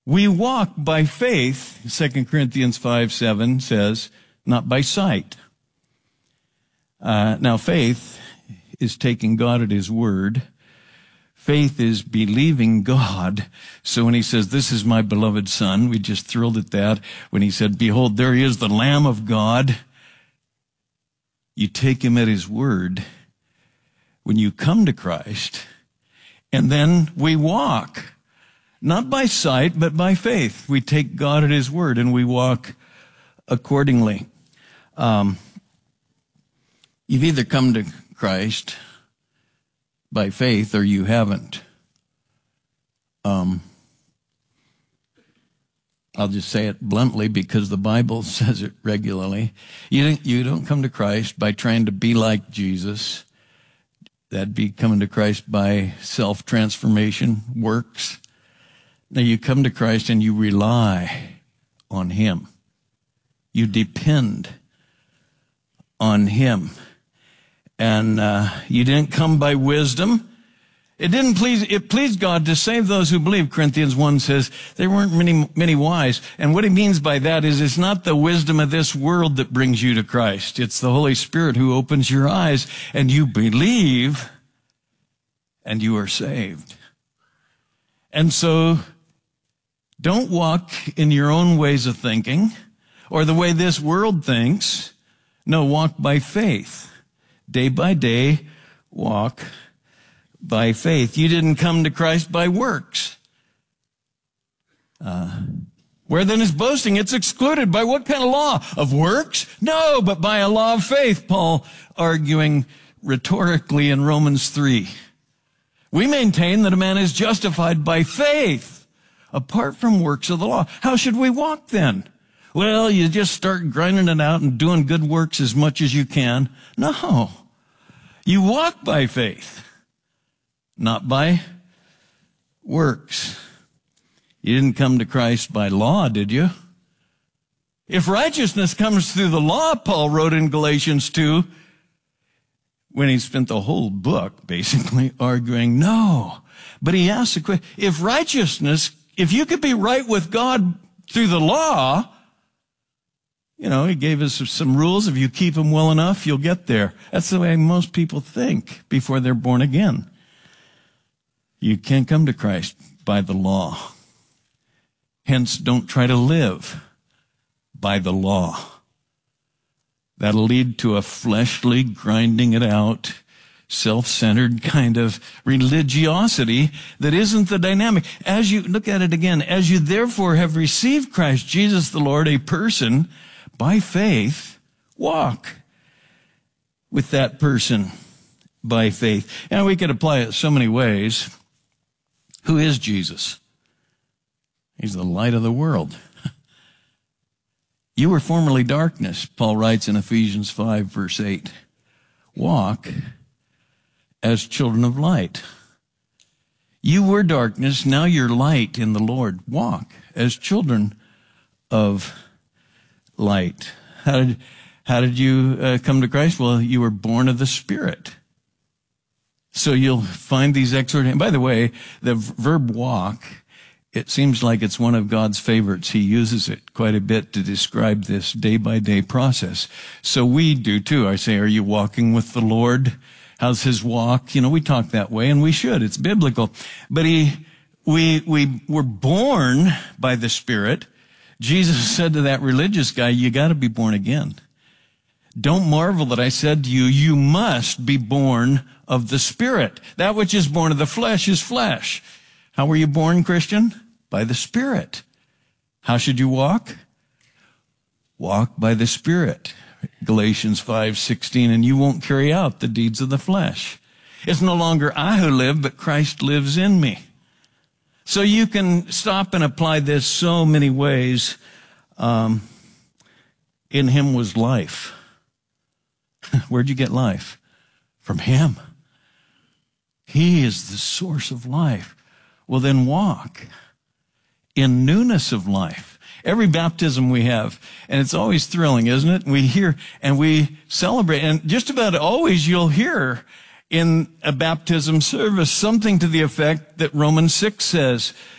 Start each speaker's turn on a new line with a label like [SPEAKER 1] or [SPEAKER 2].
[SPEAKER 1] We walk by faith, 2 Corinthians 5:7 says, not by sight. Now faith is taking God at his word. Faith is believing God. So when he says, this is my beloved son, we just thrilled at that. When he said, behold, there he is, the Lamb of God. You take him at his word when you come to Christ, and then we walk, not by sight, but by faith. We take God at his word and we walk accordingly. You've either come to Christ by faith or you haven't. I'll just say it bluntly because the Bible says it regularly. You don't come to Christ by trying to be like Jesus. That'd be coming to Christ by self-transformation, works. Now you come to Christ and you rely on him. You depend on him. And you didn't come by wisdom. It pleased God to save those who believe. Corinthians 1 says there weren't many wise. And what he means by that is it's not the wisdom of this world that brings you to Christ. It's the Holy Spirit who opens your eyes and you believe and you are saved. And so don't walk in your own ways of thinking or the way this world thinks. No, walk by faith. Day by day, walk by faith. You didn't come to Christ by works. Where then is boasting? It's excluded. By what kind of law? Of works? No, but by a law of faith, Paul arguing rhetorically in Romans 3. We maintain that a man is justified by faith, apart from works of the law. How should we walk then? Well, you just start grinding it out and doing good works as much as you can. No. You walk by faith, not by works. You didn't come to Christ by law, did you? If righteousness comes through the law, Paul wrote in Galatians 2, when he spent the whole book basically arguing, no. But he asked the question, if you could be right with God through the law, he gave us some rules. If you keep them well enough, you'll get there. That's the way most people think before they're born again. You can't come to Christ by the law. Hence, don't try to live by the law. That'll lead to a fleshly, grinding it out, self-centered kind of religiosity that isn't the dynamic. As you look at it again, as you therefore have received Christ Jesus the Lord, a person, by faith, walk with that person by faith. And we could apply it so many ways. Who is Jesus? He's the light of the world. You were formerly darkness, Paul writes in Ephesians 5, verse 8. Walk as children of light. You were darkness, now you're light in the Lord. Walk as children of light. How did you come to Christ? Well, you were born of the Spirit. So you'll find these exhortations. By the way, the verb walk, it seems like it's one of God's favorites. He uses it quite a bit to describe this day-by-day process. So we do too. I say, are you walking with the Lord? How's his walk? We talk that way, and we should. It's biblical. But we were born by the Spirit. Jesus said to that religious guy, you got to be born again. Don't marvel that I said to you, you must be born of the Spirit. That which is born of the flesh is flesh. How were you born, Christian? By the Spirit. How should you walk? Walk by the Spirit. Galatians 5:16, and you won't carry out the deeds of the flesh. It's no longer I who live, but Christ lives in me. So you can stop and apply this so many ways. In him was life. Where'd you get life? From him. He is the source of life. Well, then walk in newness of life. Every baptism we have, and it's always thrilling, isn't it? We hear and we celebrate, and just about always you'll hear in a baptism service something to the effect that Romans 6 says,